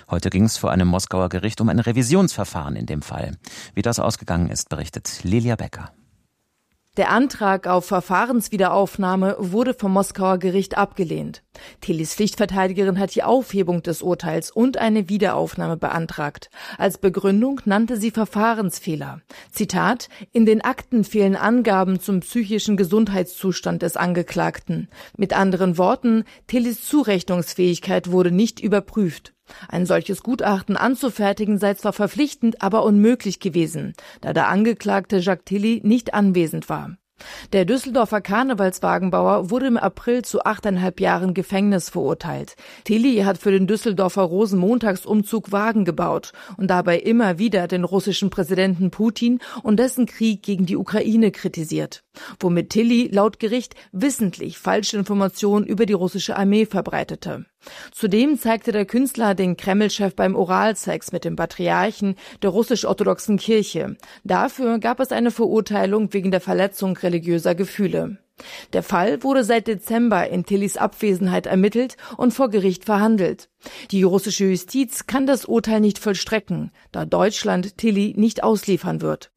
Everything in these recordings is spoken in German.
Heute ging es vor einem Moskauer Gericht um ein Revisionsverfahren in dem Fall. Wie das ausgegangen ist, berichtet Lilia Becker. Der Antrag auf Verfahrenswiederaufnahme wurde vom Moskauer Gericht abgelehnt. Tillys Pflichtverteidigerin hat die Aufhebung des Urteils und eine Wiederaufnahme beantragt. Als Begründung nannte sie Verfahrensfehler. Zitat: In den Akten fehlen Angaben zum psychischen Gesundheitszustand des Angeklagten. Mit anderen Worten, Tillys Zurechnungsfähigkeit wurde nicht überprüft. Ein solches Gutachten anzufertigen sei zwar verpflichtend, aber unmöglich gewesen, da der Angeklagte Jacques Tilly nicht anwesend war. Der Düsseldorfer Karnevalswagenbauer wurde im April zu 8,5 Jahren Gefängnis verurteilt. Tilly hat für den Düsseldorfer Rosenmontagsumzug Wagen gebaut und dabei immer wieder den russischen Präsidenten Putin und dessen Krieg gegen die Ukraine kritisiert, womit Tilly laut Gericht wissentlich falsche Informationen über die russische Armee verbreitete. Zudem zeigte der Künstler den Kreml-Chef beim Oralsex mit dem Patriarchen der russisch-orthodoxen Kirche. Dafür gab es eine Verurteilung wegen der Verletzung religiöser Gefühle. Der Fall wurde seit Dezember in Tillys Abwesenheit ermittelt und vor Gericht verhandelt. Die russische Justiz kann das Urteil nicht vollstrecken, da Deutschland Tilly nicht ausliefern wird.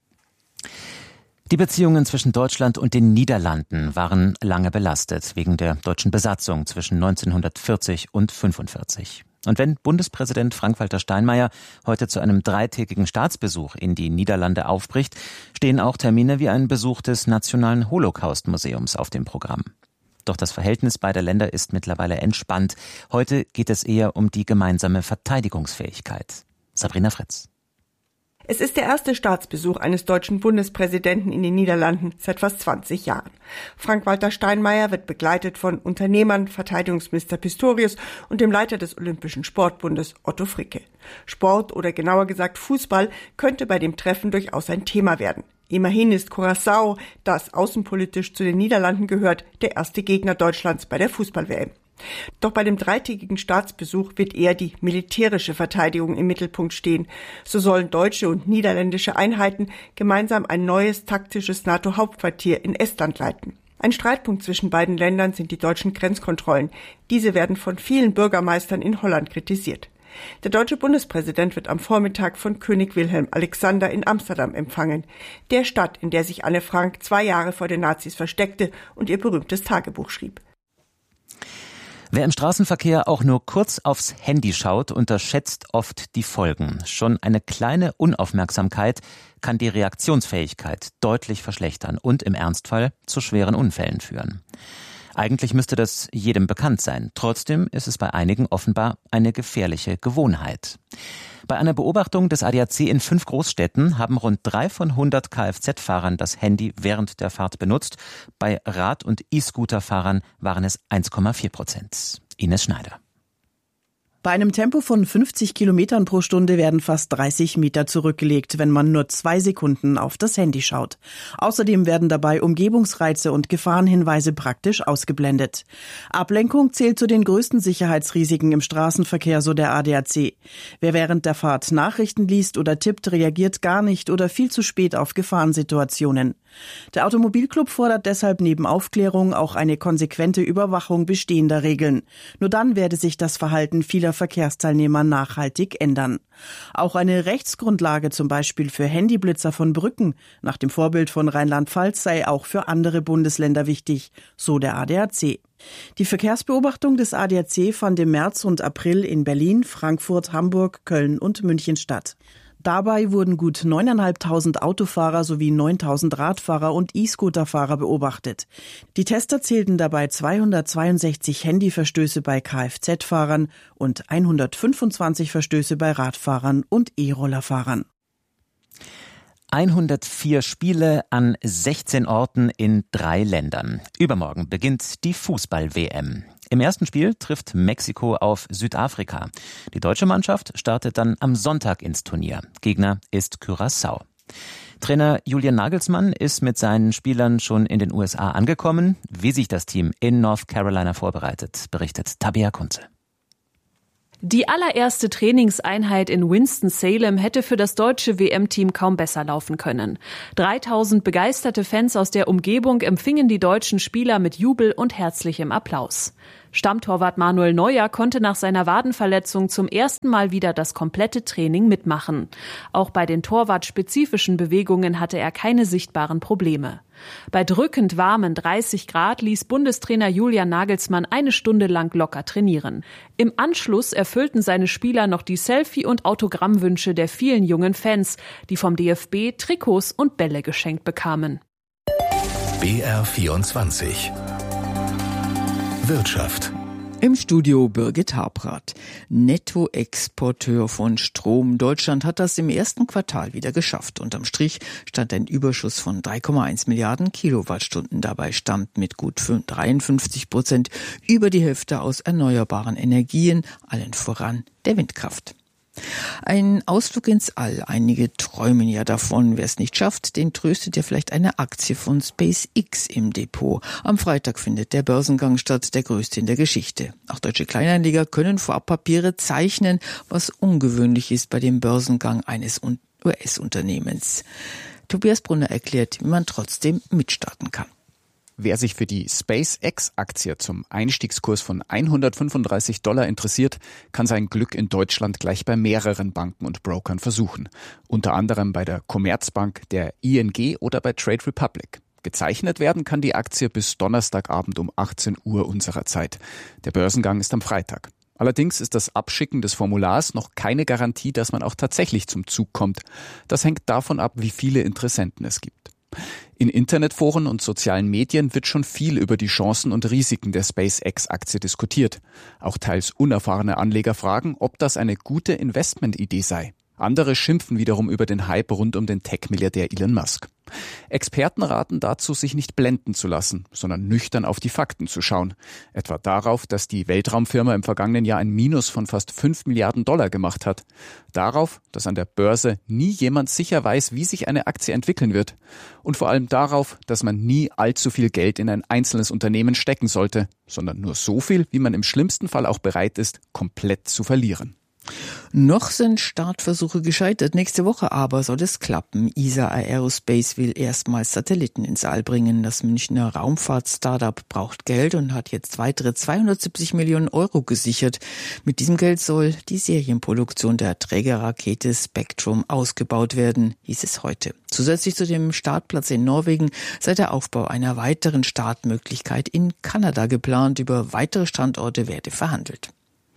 Die Beziehungen zwischen Deutschland und den Niederlanden waren lange belastet wegen der deutschen Besatzung zwischen 1940 und 1945. Und wenn Bundespräsident Frank-Walter Steinmeier heute zu einem 3-tägigen Staatsbesuch in die Niederlande aufbricht, stehen auch Termine wie ein Besuch des Nationalen Holocaust-Museums auf dem Programm. Doch das Verhältnis beider Länder ist mittlerweile entspannt. Heute geht es eher um die gemeinsame Verteidigungsfähigkeit. Sabrina Fritz. Es ist der erste Staatsbesuch eines deutschen Bundespräsidenten in den Niederlanden seit fast 20 Jahren. Frank-Walter Steinmeier wird begleitet von Unternehmern, Verteidigungsminister Pistorius und dem Leiter des Olympischen Sportbundes Otto Fricke. Sport oder genauer gesagt Fußball könnte bei dem Treffen durchaus ein Thema werden. Immerhin ist Curaçao, das außenpolitisch zu den Niederlanden gehört, der erste Gegner Deutschlands bei der Fußball-WM. Doch bei dem 3-tägigen Staatsbesuch wird eher die militärische Verteidigung im Mittelpunkt stehen. So sollen deutsche und niederländische Einheiten gemeinsam ein neues taktisches NATO-Hauptquartier in Estland leiten. Ein Streitpunkt zwischen beiden Ländern sind die deutschen Grenzkontrollen. Diese werden von vielen Bürgermeistern in Holland kritisiert. Der deutsche Bundespräsident wird am Vormittag von König Wilhelm Alexander in Amsterdam empfangen, der Stadt, in der sich Anne Frank 2 Jahre vor den Nazis versteckte und ihr berühmtes Tagebuch schrieb. Wer im Straßenverkehr auch nur kurz aufs Handy schaut, unterschätzt oft die Folgen. Schon eine kleine Unaufmerksamkeit kann die Reaktionsfähigkeit deutlich verschlechtern und im Ernstfall zu schweren Unfällen führen. Eigentlich müsste das jedem bekannt sein. Trotzdem ist es bei einigen offenbar eine gefährliche Gewohnheit. Bei einer Beobachtung des ADAC in 5 Großstädten haben rund 3 von 100 Kfz-Fahrern das Handy während der Fahrt benutzt. Bei Rad- und E-Scooter-Fahrern waren es 1,4%. Ines Schneider. Bei einem Tempo von 50 Kilometern pro Stunde werden fast 30 Meter zurückgelegt, wenn man nur 2 Sekunden auf das Handy schaut. Außerdem werden dabei Umgebungsreize und Gefahrenhinweise praktisch ausgeblendet. Ablenkung zählt zu den größten Sicherheitsrisiken im Straßenverkehr, so der ADAC. Wer während der Fahrt Nachrichten liest oder tippt, reagiert gar nicht oder viel zu spät auf Gefahrensituationen. Der Automobilclub fordert deshalb neben Aufklärung auch eine konsequente Überwachung bestehender Regeln. Nur dann werde sich das Verhalten vieler Verkehrsteilnehmer nachhaltig ändern. Auch eine Rechtsgrundlage zum Beispiel für Handyblitzer von Brücken nach dem Vorbild von Rheinland-Pfalz sei auch für andere Bundesländer wichtig, so der ADAC. Die Verkehrsbeobachtung des ADAC fand im März und April in Berlin, Frankfurt, Hamburg, Köln und München statt. Dabei wurden gut 9.500 Autofahrer sowie 9.000 Radfahrer und E-Scooterfahrer beobachtet. Die Tester zählten dabei 262 Handyverstöße bei Kfz-Fahrern und 125 Verstöße bei Radfahrern und E-Rollerfahrern. 104 Spiele an 16 Orten in 3 Ländern. Übermorgen beginnt die Fußball-WM. Im ersten Spiel trifft Mexiko auf Südafrika. Die deutsche Mannschaft startet dann am Sonntag ins Turnier. Gegner ist Curaçao. Trainer Julian Nagelsmann ist mit seinen Spielern schon in den USA angekommen. Wie sich das Team in North Carolina vorbereitet, berichtet Tabea Kunze. Die allererste Trainingseinheit in Winston-Salem hätte für das deutsche WM-Team kaum besser laufen können. 3000 begeisterte Fans aus der Umgebung empfingen die deutschen Spieler mit Jubel und herzlichem Applaus. Stammtorwart Manuel Neuer konnte nach seiner Wadenverletzung zum ersten Mal wieder das komplette Training mitmachen. Auch bei den torwartspezifischen Bewegungen hatte er keine sichtbaren Probleme. Bei drückend warmen 30 Grad ließ Bundestrainer Julian Nagelsmann eine Stunde lang locker trainieren. Im Anschluss erfüllten seine Spieler noch die Selfie- und Autogrammwünsche der vielen jungen Fans, die vom DFB Trikots und Bälle geschenkt bekamen. BR24 Wirtschaft. Im Studio Birgit Habrath. Nettoexporteur von Strom. Deutschland hat das im ersten Quartal wieder geschafft. Unterm Strich stand ein Überschuss von 3,1 Milliarden Kilowattstunden. Dabei stammt mit gut 53% über die Hälfte aus erneuerbaren Energien, allen voran der Windkraft. Ein Ausflug ins All. Einige träumen ja davon. Wer es nicht schafft, den tröstet ja vielleicht eine Aktie von SpaceX im Depot. Am Freitag findet der Börsengang statt, der größte in der Geschichte. Auch deutsche Kleinanleger können Vorabpapiere zeichnen, was ungewöhnlich ist bei dem Börsengang eines US-Unternehmens. Tobias Brunner erklärt, wie man trotzdem mitstarten kann. Wer sich für die SpaceX-Aktie zum Einstiegskurs von $135 interessiert, kann sein Glück in Deutschland gleich bei mehreren Banken und Brokern versuchen. Unter anderem bei der Commerzbank, der ING oder bei Trade Republic. Gezeichnet werden kann die Aktie bis Donnerstagabend um 18 Uhr unserer Zeit. Der Börsengang ist am Freitag. Allerdings ist das Abschicken des Formulars noch keine Garantie, dass man auch tatsächlich zum Zug kommt. Das hängt davon ab, wie viele Interessenten es gibt. In Internetforen und sozialen Medien wird schon viel über die Chancen und Risiken der SpaceX-Aktie diskutiert. Auch teils unerfahrene Anleger fragen, ob das eine gute Investmentidee sei. Andere schimpfen wiederum über den Hype rund um den Tech-Milliardär Elon Musk. Experten raten dazu, sich nicht blenden zu lassen, sondern nüchtern auf die Fakten zu schauen. Etwa darauf, dass die Weltraumfirma im vergangenen Jahr ein Minus von fast $5 Milliarden gemacht hat. Darauf, dass an der Börse nie jemand sicher weiß, wie sich eine Aktie entwickeln wird. Und vor allem darauf, dass man nie allzu viel Geld in ein einzelnes Unternehmen stecken sollte, sondern nur so viel, wie man im schlimmsten Fall auch bereit ist, komplett zu verlieren. Noch sind Startversuche gescheitert. Nächste Woche aber soll es klappen. ESA Aerospace will erstmals Satelliten ins All bringen. Das Münchner Raumfahrt-Startup braucht Geld und hat jetzt weitere 270 Millionen Euro gesichert. Mit diesem Geld soll die Serienproduktion der Trägerrakete Spectrum ausgebaut werden, hieß es heute. Zusätzlich zu dem Startplatz in Norwegen sei der Aufbau einer weiteren Startmöglichkeit in Kanada geplant. Über weitere Standorte werde verhandelt.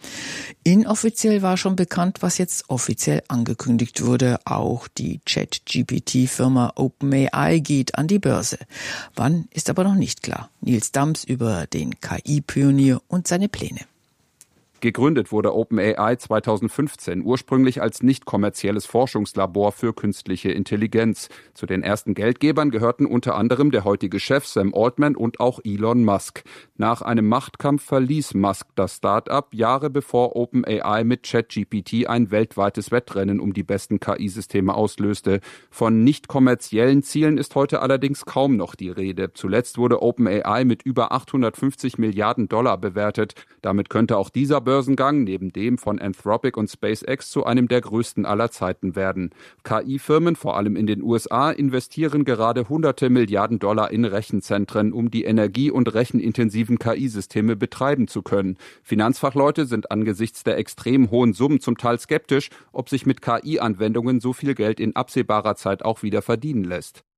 Inoffiziell war schon bekannt, was jetzt offiziell angekündigt wurde. Auch die ChatGPT-Firma OpenAI geht an die Börse. Wann, ist aber noch nicht klar. Nils Dams über den KI-Pionier und seine Pläne. Gegründet wurde OpenAI 2015, ursprünglich als nicht kommerzielles Forschungslabor für künstliche Intelligenz. Zu den ersten Geldgebern gehörten unter anderem der heutige Chef Sam Altman und auch Elon Musk. Nach einem Machtkampf verließ Musk das Start-up, Jahre bevor OpenAI mit ChatGPT ein weltweites Wettrennen um die besten KI-Systeme auslöste. Von nicht kommerziellen Zielen ist heute allerdings kaum noch die Rede. Zuletzt wurde OpenAI mit über $850 Milliarden bewertet. Damit könnte auch dieser Börsengang neben dem von Anthropic und SpaceX zu einem der größten aller Zeiten werden. KI-Firmen, vor allem in den USA, investieren gerade hunderte Milliarden Dollar in Rechenzentren, um die energie- und rechenintensiven KI-Systeme betreiben zu können. Finanzfachleute sind angesichts der extrem hohen Summen zum Teil skeptisch, ob sich mit KI-Anwendungen so viel Geld in absehbarer Zeit auch wieder verdienen lässt.